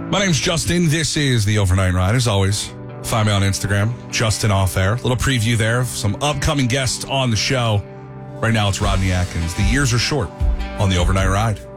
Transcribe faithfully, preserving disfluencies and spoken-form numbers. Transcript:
My name's Justin. This is the Overnight Ride. As always, find me on Instagram, Justin Off Air. Little preview there of some upcoming guests on the show. Right now, it's Rodney Atkins. The years are short on the Overnight Ride.